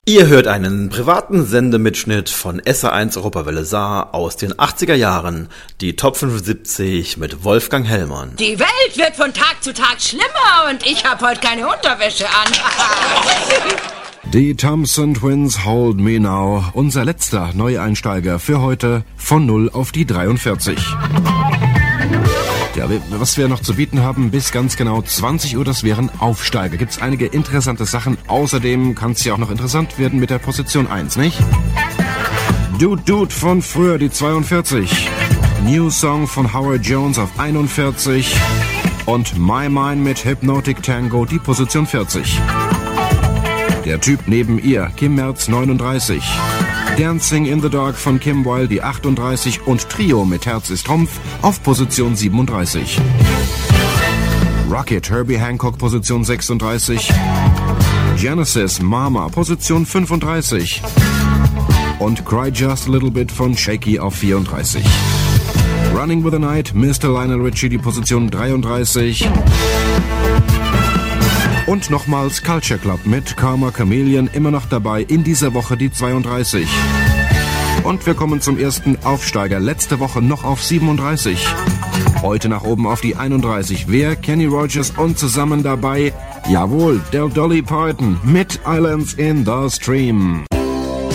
Ihr hört einen privaten Sendemitschnitt von SR1 Europawelle Saar aus den 80er Jahren, die Top 75 mit Wolfgang Hellmann. Die Welt wird von Tag zu Tag schlimmer und ich habe heute keine Unterwäsche an. Die Thompson Twins Hold Me Now, unser letzter Neueinsteiger für heute von 0 auf die 43. Ja, was wir noch zu bieten haben, bis ganz genau 20 Uhr, das wären Aufsteiger. Gibt's einige interessante Sachen. Außerdem kann es ja auch noch interessant werden mit der Position 1, nicht? Dude von früher, die 42. New Song von Howard Jones auf 41. Und My Mind mit Hypnotic Tango, die Position 40. Der Typ neben ihr, Kim Merz, 39. Dancing in the Dark von Kim Wilde, die 38. Und Trio mit Herz ist Trumpf auf Position 37. Rocket, Herbie Hancock, Position 36. Genesis, Mama, Position 35. Und Cry Just a Little Bit von Shaky auf 34. Running with the Night, Mr. Lionel Richie, die Position 33. Und nochmals Culture Club mit Karma Chameleon, immer noch dabei, in dieser Woche die 32. Und wir kommen zum ersten Aufsteiger, letzte Woche noch auf 37. Heute nach oben auf die 31. Wer? Kenny Rogers und zusammen dabei, jawohl, der Dolly Parton mit Islands in the Stream.